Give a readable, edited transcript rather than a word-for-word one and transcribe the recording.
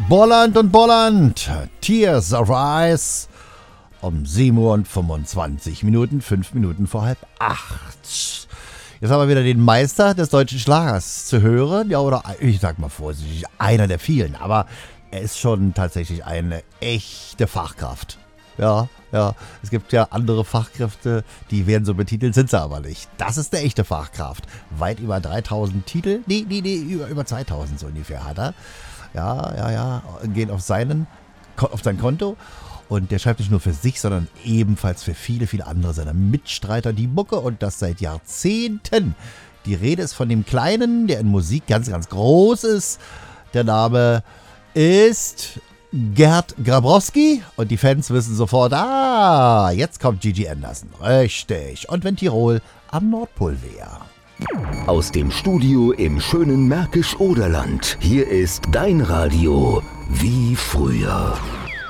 Bolland und Bolland, Tears of Ice, um 7 Uhr und 25 Minuten, 5 Minuten vor 7:30. Jetzt haben wir wieder den Meister des deutschen Schlagers zu hören, ja, oder ich sag mal vorsichtig, einer der vielen, aber er ist schon tatsächlich eine echte Fachkraft. Ja, es gibt ja andere Fachkräfte, die werden so betitelt, sind sie aber nicht. Das ist eine echte Fachkraft. Weit über 3000 Titel, über 2000 so ungefähr hat er. Ja, gehen auf sein Konto. Und der schreibt nicht nur für sich, sondern ebenfalls für viele, viele andere seiner Mitstreiter die Mucke und das seit Jahrzehnten. Die Rede ist von dem Kleinen, der in Musik ganz, ganz groß ist. Der Name ist Gerd Grabrowski und die Fans wissen sofort, jetzt kommt Gigi Anderson. Richtig. Und wenn Tirol am Nordpol wäre. Aus dem Studio im schönen Märkisch-Oderland. Hier ist dein Radio wie früher.